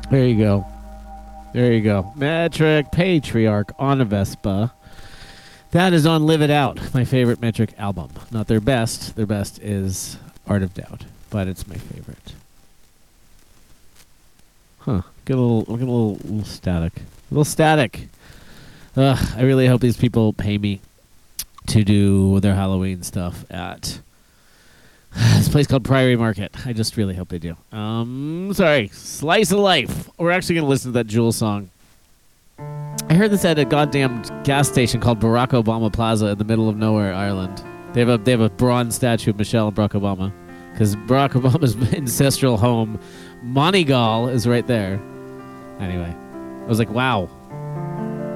There you go. There you go. Metric Patriarch on a Vespa. That is on Live It Out, my favorite Metric album. Not their best. Their best is Art of Doubt, but it's my favorite. Huh. Get a little static. A little static. I really hope these people pay me to do their Halloween stuff at this place called Priory Market. I just really hope they do. Sorry. Slice of Life. We're actually going to listen to that Jewel song. I heard this at a goddamn gas station called Barack Obama Plaza in the middle of nowhere, Ireland. They have a bronze statue of Michelle and Barack Obama because Barack Obama's ancestral home, Moneygall, is right there. Anyway, I was like, wow,